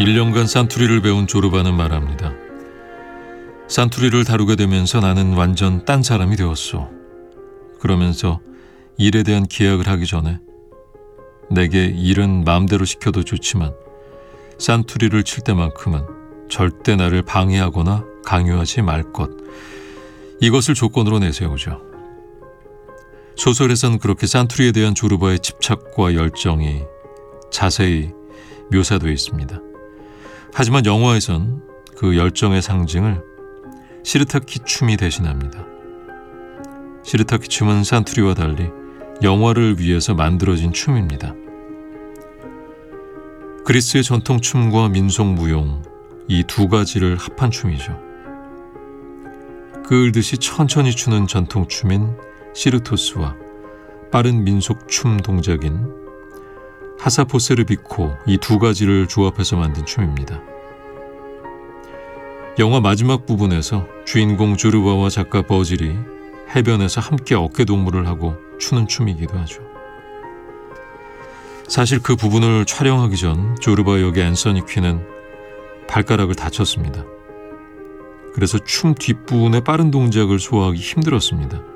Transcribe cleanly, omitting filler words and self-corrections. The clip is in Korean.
1년간 산투리를 배운 조르바는 말합니다. 산투리를 다루게 되면서 나는 완전 딴 사람이 되었소. 그러면서 일에 대한 계약을 하기 전에 내게 일은 마음대로 시켜도 좋지만 산투리를 칠 때만큼은 절대 나를 방해하거나 강요하지 말 것, 이것을 조건으로 내세우죠. 소설에선 그렇게 산투리에 대한 조르바의 집착과 열정이 자세히 묘사되어 있습니다. 하지만 영화에선 그 열정의 상징을 시르타키 춤이 대신합니다. 시르타키 춤은 산투리와 달리 영화를 위해서 만들어진 춤입니다. 그리스의 전통 춤과 민속 무용, 이 두 가지를 합한 춤이죠. 그을듯이 천천히 추는 전통 춤인 시르토스와 빠른 민속 춤 동작인 하사포세르비코, 이 두 가지를 조합해서 만든 춤입니다. 영화 마지막 부분에서 주인공 조르바와 작가 버질이 해변에서 함께 어깨동무를 하고 추는 춤이기도 하죠. 사실 그 부분을 촬영하기 전 조르바 역의 앤서니 퀸은 발가락을 다쳤습니다. 그래서 춤 뒷부분의 빠른 동작을 소화하기 힘들었습니다.